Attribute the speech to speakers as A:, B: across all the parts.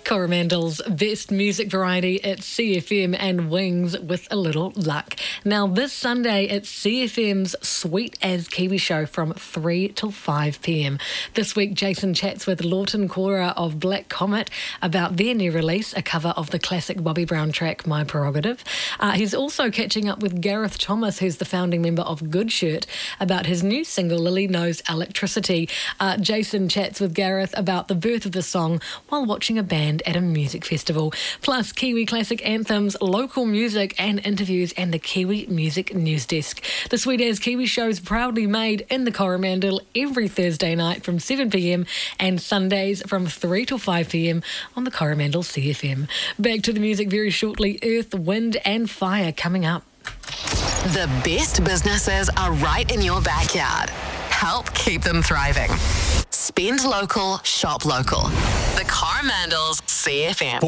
A: Coromandel's best music variety at CFM and Wings with a little luck. Now, this Sunday, it's CFM's Sweet as Kiwi show from 3 till 5 p.m. This week, Jason chats with Lawton Cora of Black Comet about their new release, a cover of the classic Bobby Brown track, My Prerogative. He's also catching up with Gareth Thomas, who's the founding member of Good Shirt, about his new single, Lily Knows Electricity. Jason chats with Gareth about the birth of the song while watching a band at a music festival. Plus, Kiwi classic anthems, local music and interviews, and the Kiwi Music News Desk. The Sweet as Kiwi show's proudly made in the Coromandel every Thursday night from 7 p.m. and Sundays from 3 till 5 p.m. on the Coromandel CFM. Back to the music very shortly. Earth, Wind and Fire coming up.
B: The best businesses are right in your backyard. Help keep them thriving. Spend local, shop local. The Coromandel's CFM.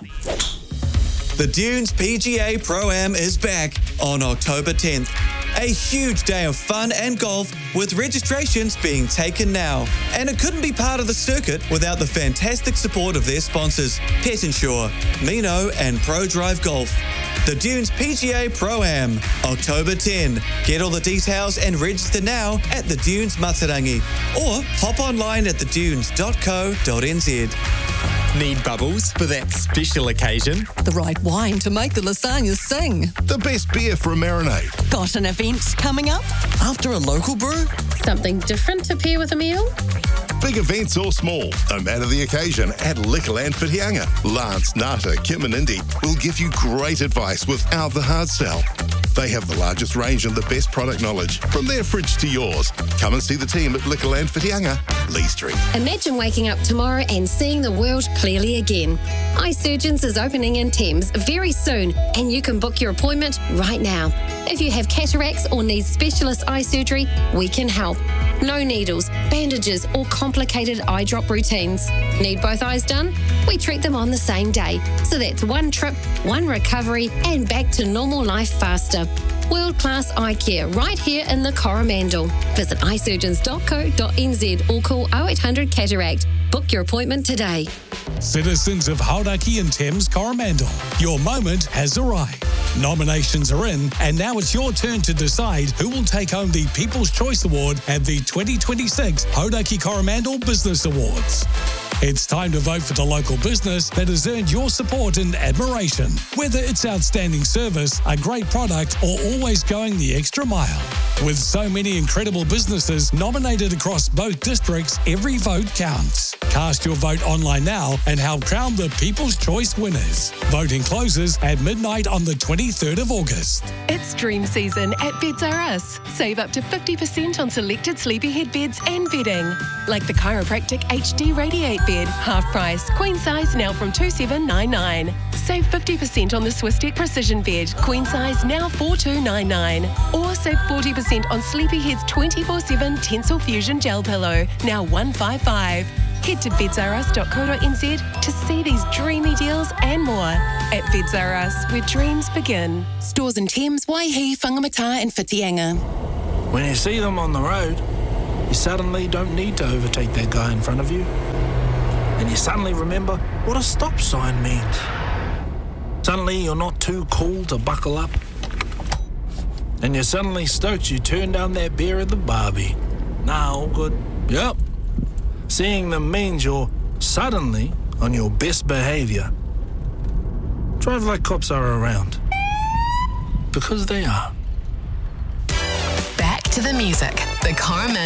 C: The Dunes PGA Pro-Am is back on October 10th. A huge day of fun and golf with registrations being taken now. And it couldn't be part of the circuit without the fantastic support of their sponsors, Pet Insure, Mino and Pro Drive Golf. The Dunes PGA Pro-Am, October 10. Get all the details and register now at the Dunes Matarangi or hop online at thedunes.co.nz.
D: Need bubbles for that special occasion?
E: The right wine to make the lasagna sing.
F: The best beer for a marinade.
E: Got an event coming up? After a local brew?
G: Something different to pair with a meal?
F: Big events or small, no matter the occasion, at Liquorland Whitianga. Lance, Nata, Kim and Indy will give you great advice without the hard sell. They have the largest range and the best product knowledge, from their fridge to yours. Come and see the team at Liquorland Whitianga, Lee Street.
G: Imagine waking up tomorrow and seeing the world clearly again. Eye Surgeons is opening in Thames very soon, and you can book your appointment right now. If you have cataracts or need specialist eye surgery, we can help. No needles, bandages or complicated eye drop routines. Need both eyes done? We treat them on the same day. So that's one trip, one recovery and back to normal life faster. World-class eye care right here in the Coromandel. Visit eyesurgeons.co.nz or call 0800 Cataract. Book your appointment today.
H: Citizens of Hauraki and Thames Coromandel, your moment has arrived. Nominations are in, and now it's your turn to decide who will take home the People's Choice Award at the 2026 Hauraki Coromandel Business Awards. It's time to vote for the local business that has earned your support and admiration. Whether it's outstanding service, a great product, or always going the extra mile. With so many incredible businesses nominated across both districts, every vote counts. Cast your vote online now and help crown the People's Choice winners. Voting closes at midnight on the 23rd of August.
I: It's dream season at Beds R Us. Save up to 50% on selected sleepyhead beds and bedding. Like the Chiropractic HD Radiate bed, half price, queen size now from $2,799. Save 50% on the Swisstech Precision bed, queen size now $4,299. Or save 40% on Sleepyhead's 24/7 Tensile Fusion gel pillow, now $155. Head to bedsrus.co.nz to see these dreamy deals and more. At Beds R Us, where dreams begin.
E: Stores in Thames, Waihi, Whangamata and Whitianga.
J: When you see them on the road, you suddenly don't need to overtake that guy in front of you. And you suddenly remember what a stop sign means. Suddenly you're not too cool to buckle up. And you're suddenly stoked you turned down that beer at the Barbie. Nah, all good. Yep. Seeing them means you're suddenly on your best behaviour. Drive like cops are around. Because they are.
B: Back to the music. The Coromandel